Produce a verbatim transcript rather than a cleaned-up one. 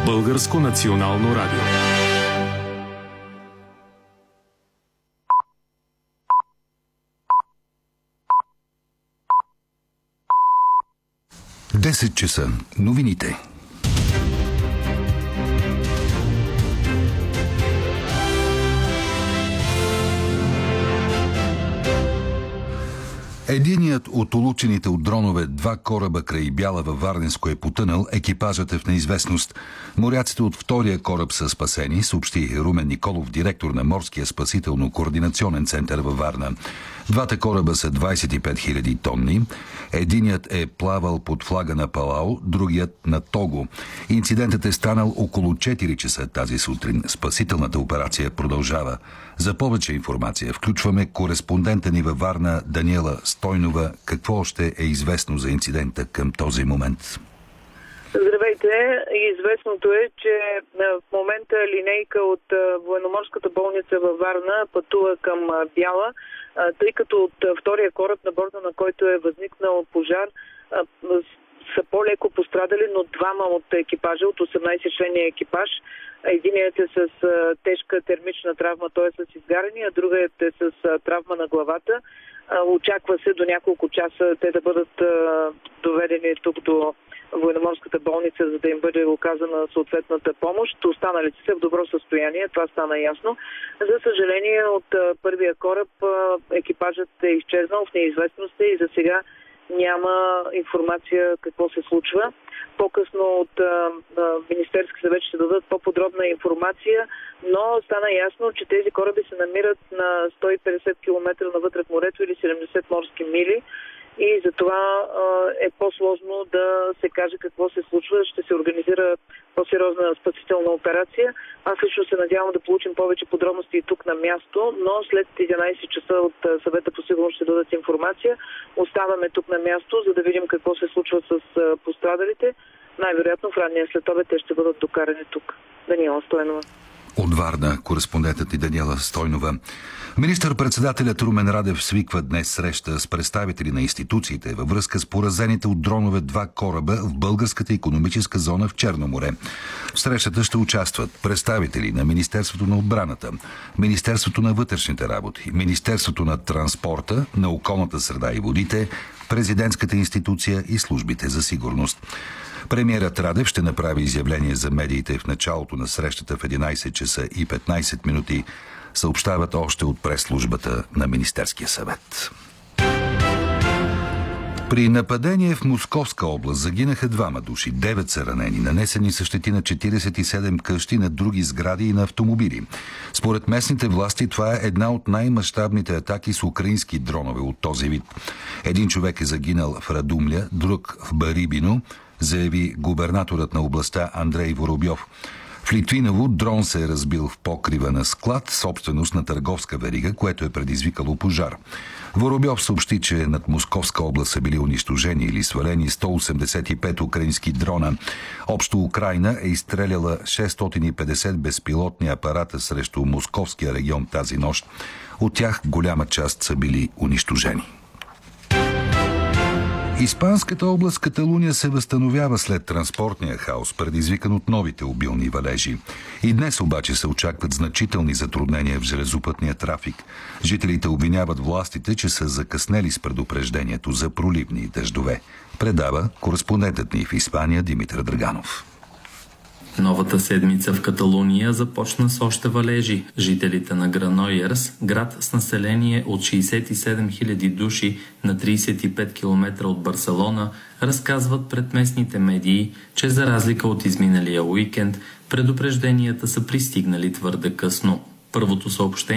Българско национално радио. десет часа. Новините. Единият от улучените от дронове два кораба край Бяла във Варненско е потънал, екипажът е в неизвестност. Моряците от втория кораб са спасени, съобщи Румен Николов, директор на Морския спасително-координационен център във Варна. Двата кораба са двадесет и пет хиляди тонни. Единият е плавал под флага на Палау, другият на Того. Инцидентът е станал около четири часа тази сутрин. Спасителната операция продължава. За повече информация включваме кореспондента ни във Варна Даниела Стойнова. Какво още е известно за инцидента към този момент? Здравейте! Известното е, че в момента линейка от военноморската болница във Варна пътува към Бяла, тъй като от втория кораб, на борда на който е възникнал пожар, са по-леко пострадали, но двама от екипажа, от осемнадесет членния екипаж. Единият е с тежка термична травма, т.е. с изгаряне, а другият е с травма на главата. Очаква се до няколко часа те да бъдат доведени тук до военноморската болница, за да им бъде оказана съответната помощ. Останалите са в добро състояние, това стана ясно. За съжаление, от първия кораб екипажът е изчезнал в неизвестност и за сега няма информация какво се случва. По-късно от а, а, Министерски съвет ще дадат по-подробна информация, но стана ясно, че тези кораби се намират на сто и петдесет километра навътре в морето или седемдесет морски мили. И затова а, е по-сложно да се каже какво се случва. Ще се организира по-сериозна спасителна операция. Аз лично се надявам да получим повече подробности и тук на място, но след единадесет часа от Съвета по сигурност ще дадат информация. Оставаме тук на място, за да видим какво се случва с пострадалите. Най-вероятно в ранния следобед те ще бъдат докарани тук. Даниела Стойнова. От Варна, кореспондентът и Даниела Стойнова. Министър-председателят Румен Радев свиква днес среща с представители на институциите във връзка с поразените от дронове два кораба в българската икономическа зона в Черно море. В срещата ще участват представители на Министерството на отбраната, Министерството на вътрешните работи, Министерството на транспорта, на околната среда и водите, президентската институция и службите за сигурност. Премиерът Радев ще направи изявление за медиите в началото на срещата в единадесет часа и петнадесет минути, съобщават още от прес-службата на Министерския съвет. При нападение в Московска област загинаха двама души, девет са ранени, нанесени са щети на четиридесет и седем къщи, на други сгради и на автомобили. Според местните власти това е една от най-мащабните атаки с украински дронове от този вид. Един човек е загинал в Радумля, друг в Барибино, заяви губернаторът на областта Андрей Воробьов. В Литвиново дрон се е разбил в покрива на склад, собственост на търговска верига, което е предизвикало пожар. Воробьов съобщи, че над Московска област са били унищожени или свалени сто осемдесет и пет украински дрона. Общо Украйна е изстреляла шестстотин и петдесет безпилотни апарата срещу Московския регион тази нощ. От тях голяма част са били унищожени. Испанската област Каталуния се възстановява след транспортния хаос, предизвикан от новите обилни валежи. И днес обаче се очакват значителни затруднения в железопътния трафик. Жителите обвиняват властите, че са закъснели с предупреждението за проливни дъждове. Предава кореспондентът ни в Испания Димитър Драганов. Новата седмица в Каталуния започна с още валежи. Жителите на Гранойерс, град с население от шейсет и седем хиляди души на тридесет и пет километра от Барселона, разказват пред местните медии, че за разлика от изминалия уикенд, предупрежденията са пристигнали твърде късно. Първото съобщение